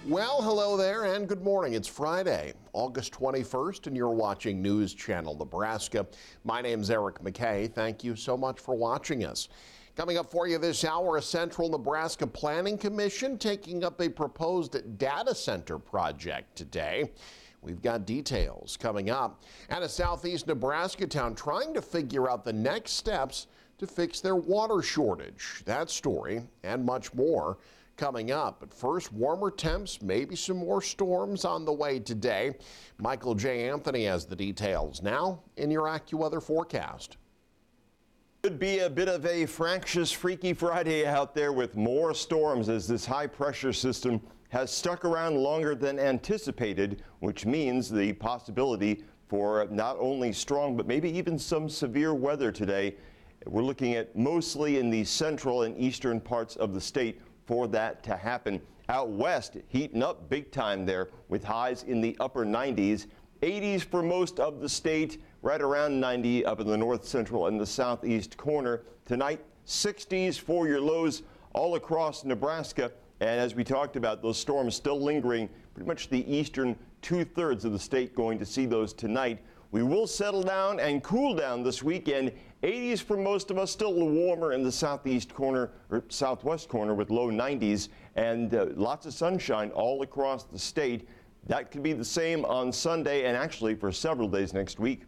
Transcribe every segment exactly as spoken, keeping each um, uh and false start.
Well, hello there and good morning. It's Friday, August twenty-first, and you're watching News Channel Nebraska. My name's Eric McKay. Thank you so much for watching us. Coming up for you this hour, a Central Nebraska Planning Commission taking up a proposed data center project today. We've got details coming up. And a southeast Nebraska town trying to figure out the next steps to fix their water shortage. That story and much more coming up. But first, warmer temps, maybe some more storms on the way today. Michael J. Anthony has the details now in your AccuWeather forecast. Could be a bit of a fractious, freaky Friday out there with more storms as this high pressure system has stuck around longer than anticipated, which means the possibility for not only strong but maybe even some severe weather today. We're looking at mostly in the central and eastern parts of the state for that to happen. Out west, heating up big time there with highs in the upper nineties, eighties for most of the state, right around ninety up in the north central and the southeast corner. Tonight, sixties for your lows all across Nebraska. And as we talked about, those storms still lingering, pretty much the eastern two-thirds of the state going to see those tonight. We will settle down and cool down this weekend. eighties for most of us, still a little warmer in the southeast corner or southwest corner with low nineties, and uh, lots of sunshine all across the state. That could be the same on Sunday and actually for several days next week.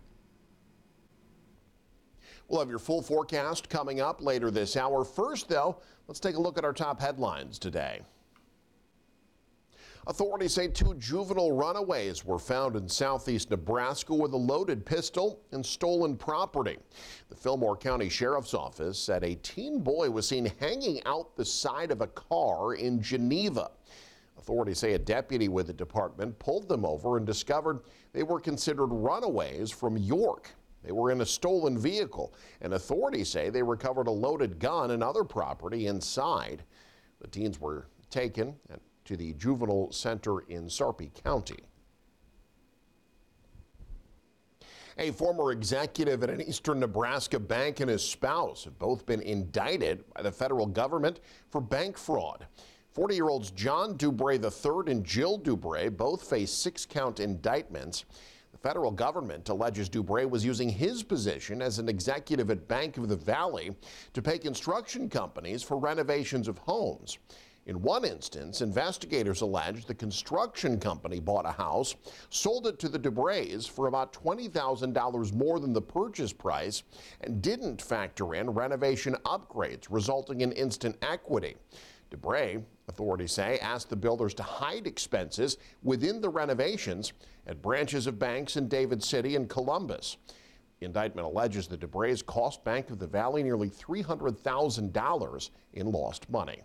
We'll have your full forecast coming up later this hour. First, though, let's take a look at our top headlines today. Authorities say two juvenile runaways were found in southeast Nebraska with a loaded pistol and stolen property. The Fillmore County Sheriff's Office said a teen boy was seen hanging out the side of a car in Geneva. Authorities say a deputy with the department pulled them over and discovered they were considered runaways from York. They were in a stolen vehicle, and authorities say they recovered a loaded gun and other property inside. The teens were taken to the juvenile center in Sarpy County. A former executive at an eastern Nebraska bank and his spouse have both been indicted by the federal government for bank fraud. forty-year-olds John Dubray the third and Jill Dubray both face six-count indictments. The federal government alleges Dubray was using his position as an executive at Bank of the Valley to pay construction companies for renovations of homes. In one instance, investigators allege the construction company bought a house, sold it to the Dubrays for about twenty thousand dollars more than the purchase price, and didn't factor in renovation upgrades, resulting in instant equity. Dubray, authorities say, asked the builders to hide expenses within the renovations at branches of banks in David City and Columbus. The indictment alleges the Dubrays cost Bank of the Valley nearly three hundred thousand dollars in lost money.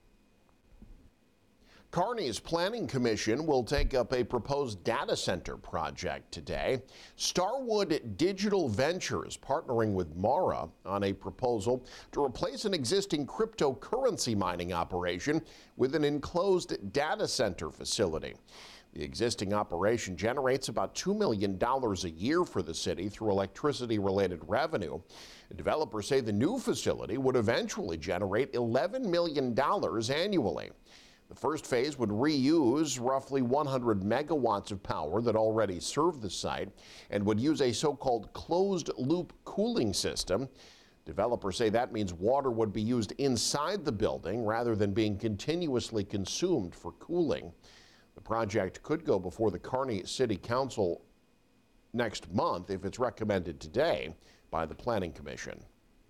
Kearney's Planning Commission will take up a proposed data center project today. Starwood Digital Ventures partnering with Mara on a proposal to replace an existing cryptocurrency mining operation with an enclosed data center facility. The existing operation generates about two million dollars a year for the city through electricity-related revenue. Developers say the new facility would eventually generate eleven million dollars annually. The first phase would reuse roughly one hundred megawatts of power that already serve the site and would use a so-called closed-loop cooling system. Developers say that means water would be used inside the building rather than being continuously consumed for cooling. The project could go before the Kearney City Council next month if it's recommended today by the Planning Commission.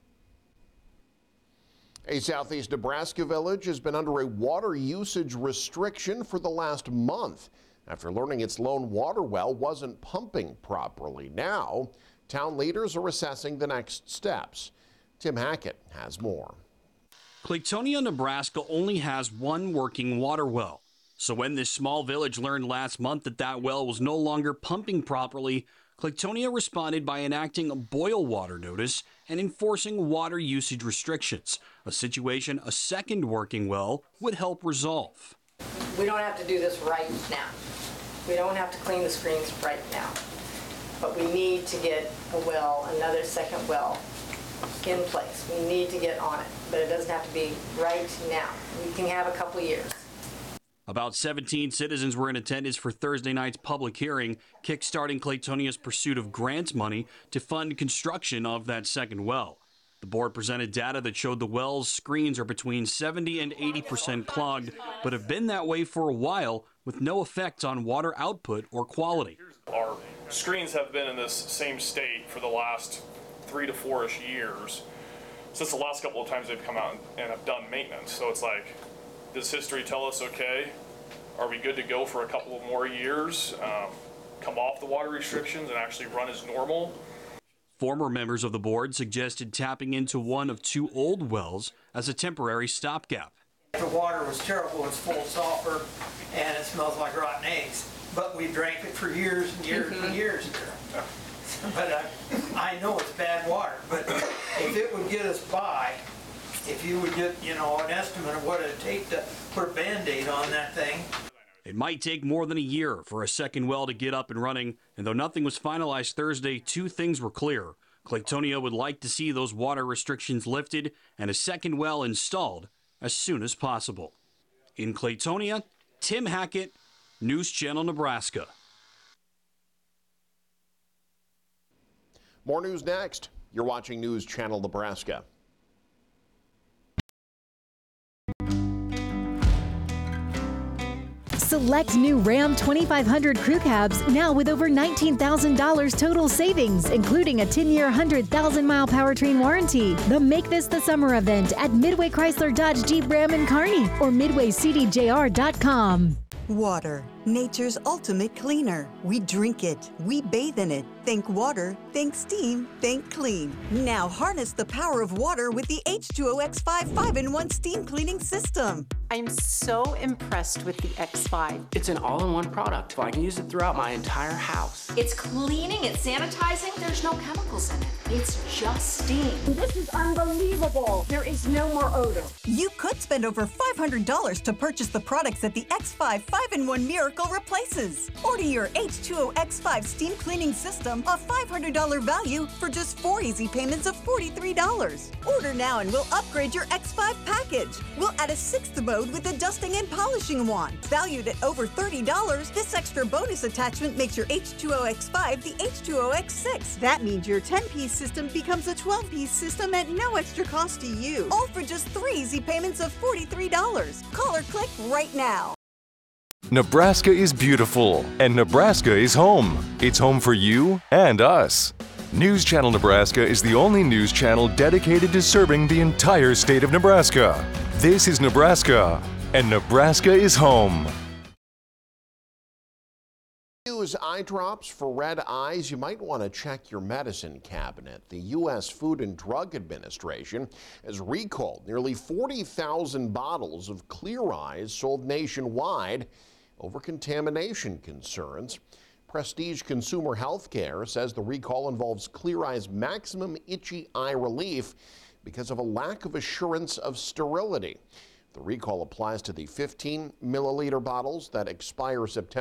A southeast Nebraska village has been under a water usage restriction for the last month after learning its lone water well wasn't pumping properly. Now, town leaders are assessing the next steps. Tim Hackett has more. Claytonia, Nebraska only has one working water well. So when this small village learned last month that that well was no longer pumping properly, Claytonia responded by enacting a boil water notice and enforcing water usage restrictions, a situation a second working well would help resolve. We don't have to do this right now. We don't have to clean the screens right now. But we need to get a well, another second well, in place. We need to get on it, but it doesn't have to be right now. We can have a couple years. About seventeen citizens were in attendance for Thursday night's public hearing, kickstarting Claytonia's pursuit of grant money to fund construction of that second well. The board presented data that showed the well's screens are between seventy and eighty percent clogged, but have been that way for a while with no effect on water output or quality. Our screens have been in this same state for the last three to four-ish years, since the last couple of times they've come out and have done maintenance. So it's like, does history tell us, okay, are we good to go for a couple of more years, um, come off the water restrictions and actually run as normal? Former members of the board suggested tapping into one of two old wells as a temporary stopgap. The water was terrible, it's full of sulfur, and it smells like rotten eggs. But we drank it for years and years and years there. But I, I know it's bad water, but if it would get us by, if you would get, you know, an estimate of what it'd take to put a Band-Aid on that thing. It might take more than a year for a second well to get up and running, and though nothing was finalized Thursday, two things were clear. Claytonia would like to see those water restrictions lifted and a second well installed as soon as possible. In Claytonia, Tim Hackett, News Channel Nebraska. More news next. You're watching News Channel Nebraska. Select new Ram twenty-five hundred crew cabs now with over nineteen thousand dollars total savings, including a ten-year, one hundred thousand mile powertrain warranty. The Make This the Summer event at Midway Chrysler Dodge Jeep Ram in Kearney or midway c d j r dot com. Water, nature's ultimate cleaner. We drink it, we bathe in it. Think water, think steam, think clean. Now harness the power of water with the H two O X five five in one steam cleaning system. I'm so impressed with the X five. It's an all-in-one product. I can use it throughout my entire house. It's cleaning, it's sanitizing, there's no chemicals in it. It's just steam. This is unbelievable. There is no more odor. You could spend over five hundred dollars to purchase the products that the X five five in one Miracle replaces. Order your H two O X five steam cleaning system, a five hundred dollars value, for just four easy payments of forty-three dollars. Order now and we'll upgrade your X five package. We'll add a sixth mode with a dusting and polishing wand. Valued at over thirty dollars, this extra bonus attachment makes your H two O X five the H two O X six. That means your ten-piece system becomes a twelve-piece system at no extra cost to you. All for just three easy payments of forty-three dollars. Call or click right now. Nebraska is beautiful, and Nebraska is home. It's home for you and us. News Channel Nebraska is the only news channel dedicated to serving the entire state of Nebraska. This is Nebraska, and Nebraska is home. Use eye drops for red eyes. You might want to check your medicine cabinet. The U S Food and Drug Administration has recalled nearly forty thousand bottles of Clear Eyes sold nationwide over contamination concerns. Prestige Consumer Healthcare says the recall involves Clear Eyes Maximum Itchy Eye Relief because of a lack of assurance of sterility. The recall applies to the fifteen milliliter bottles that expire September